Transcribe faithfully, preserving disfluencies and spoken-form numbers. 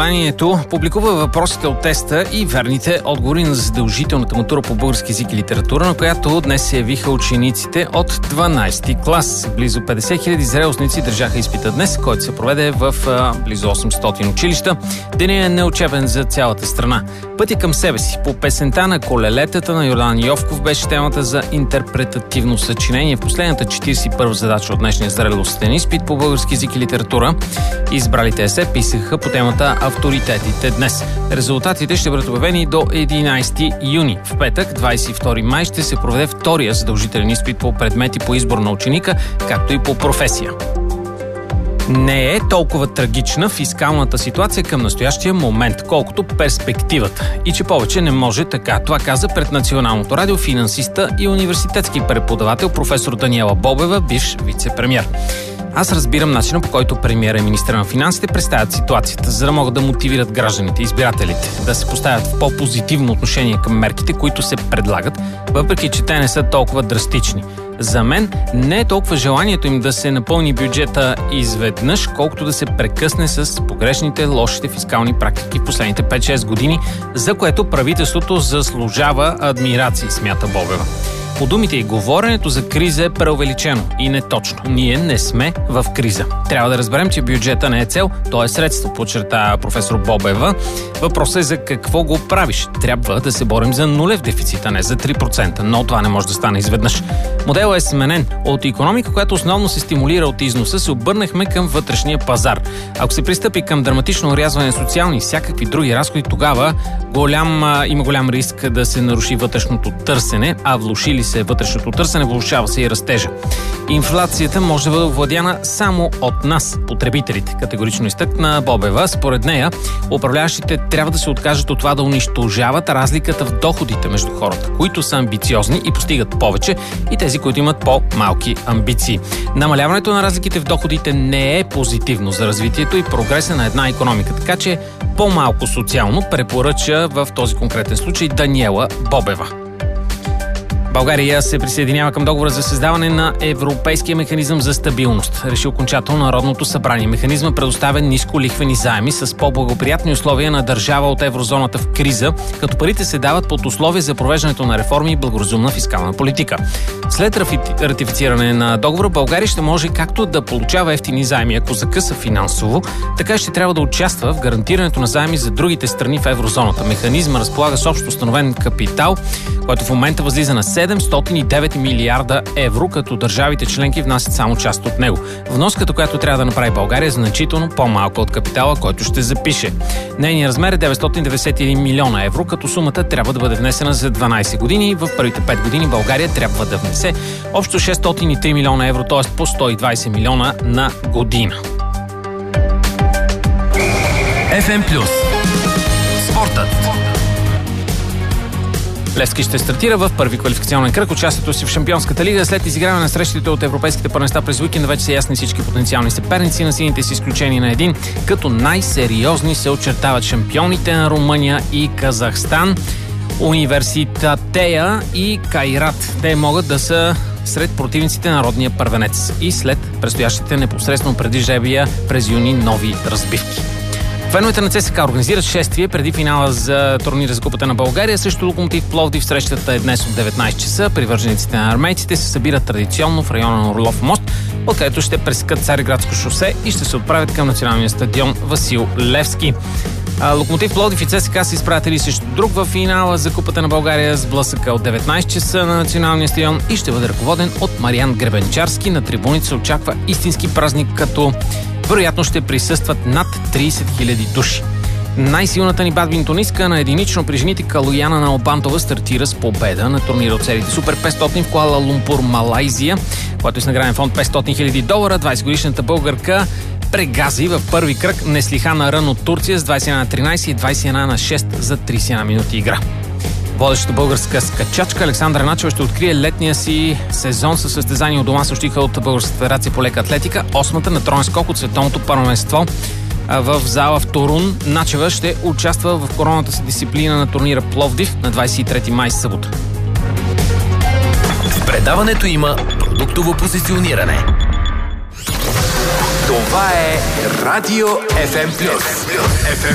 Публикува въпросите от теста и верните отговори на задължителната матура по български език и литература, на която днес се явиха учениците от дванайсети клас. Близо петдесет хиляди зрелостници държаха изпита днес, който се проведе в а, близо осемстотин училища. Денят е неучебен за цялата страна. Пътя към себе си по песента на колелетата на Йордан Йовков беше темата за интерпретативно съчинение. В последната четиридесет и първа задача от днешния зрелостен изпит по български език и литература избралите есе писаха по темата авторитетите днес. Резултатите ще бъдат обявени до единайсети юни. В петък, двайсет и втори май, ще се проведе втория задължителен изпит по предмети по избор на ученика, както и по професия. Не е толкова трагична фискалната ситуация към настоящия момент, колкото перспективата. И че повече не може така. Това каза пред Националното радио финансиста и университетски преподавател професор Даниела Бобева, бивш вице-премиер. Аз разбирам начина, по който премиера и министъра на финансите представят ситуацията, за да могат да мотивират гражданите, избирателите, да се поставят в по-позитивно отношение към мерките, които се предлагат, въпреки че те не са толкова драстични. За мен не е толкова желанието им да се напълни бюджета изведнъж, колкото да се прекъсне с погрешните, лошите фискални практики в последните пет-шест години, за което правителството заслужава адмирации, смята Бобева. По думите и говоренето за криза е преувеличено и неточно. Ние не сме в криза. Трябва да разберем, че бюджета не е цел, то е средство, подчерта професор Бобева. Въпросът е за какво го правиш. Трябва да се борим за нулев дефицит, а не за три процента, но това не може да стане изведнъж. Моделът е сменен. От икономика, която основно се стимулира от износа, се обърнахме към вътрешния пазар. Ако се пристъпи към драматично орязване на социални и всякакви други разходи, тогава голям, има голям риск да се наруши вътрешното търсене, а влошили се вътрешното търсене, влошава се и растежа. Инфлацията може да бъде овладяна само от нас, потребителите, категорично изтъкна Бобева. Според нея, управляващите трябва да се откажат от това да унищожават разликата в доходите между хората, които са амбициозни и постигат повече, и тези, които имат по-малки амбиции. Намаляването на разликите в доходите не е позитивно за развитието и прогреса на една икономика, така че по-малко социално, препоръча в този конкретен случай Даниела Бобева. България се присъединява към договора за създаване на Европейския механизъм за стабилност. Реши окончателно Народното събрание. Механизма предоставя ниско лихвени заеми с по-благоприятни условия на държава от еврозоната в криза, като парите се дават под условие за провеждането на реформи и благоразумна фискална политика. След ратифициране на договора, България ще може както да получава ефтини заеми, ако закъса финансово, така ще трябва да участва в гарантирането на заеми за другите страни в еврозоната. Механизма разполага с общо установен капитал, който в момента възлиза на седемстотин и девет милиарда евро, като държавите членки внасят само част от него. Вноската, която трябва да направи България, е значително по-малка от капитала, който ще запише. Нейният размер е деветстотин деветдесет и един милиона евро, като сумата трябва да бъде внесена за дванайсет години. В първите пет години България трябва да внесе общо шестстотин и три милиона евро, т.е. по сто и двайсет милиона на година. еф ем плюс. Спортът. Левски ще стартира в първи квалификационен кръг участието си в Шампионската лига. След изиграване на срещите от европейските първенства през уикенда вече са ясни всички потенциални съперници на сините, с изключение на един, като най-сериозни се очертават шампионите на Румъния и Казахстан, Университатея и Кайрат. Те могат да са сред противниците на родния първенец и след предстоящите непосредствено преди жребия през юни нови разбивки. Феновете на ЦСКА организират шествие преди финала за турнира за Купата на България. Срещу Локомотив Пловдив срещата е днес от деветнайсет часа. Привържениците на армейците се събират традиционно в района на Орлов мост, откъдето ще пресекат Цариградско шосе и ще се отправят към националния стадион Васил Левски. Локомотив Пловдив и ЦСКА са изпратили срещу друг в финала за Купата на България с блъсъка от деветнайсет часа на националния стадион и ще бъде ръководен от Мариан Гребенчарски. На трибуните се очаква истински празник, като вероятно ще присъстват над трийсет хиляди души. Най-силната ни бадминтонистка на единично при жените Калояна Налбантова стартира с победа на турнира от сериите Супер петстотин в Куала Лумпур, Малайзия, който е с награден фонд петстотин хиляди долара. двайсетгодишната българка прегази в първи кръг Неслихана Рън от Турция с двайсет и една на тринайсет и двайсет и една на шест за трийсет и една минути игра. Водещата българска скачачка Александра Начева ще открие летния си сезон със състезание у дома, съобщиха от Българската федерация по лека атлетика. Осмата на троен скок от световното първенство в зала в Торун. Начева ще участва в коронната си дисциплина на турнира Пловдив на двайсет и трети май, събота. В предаването има продуктово позициониране. Това е Радио еф ем плюс.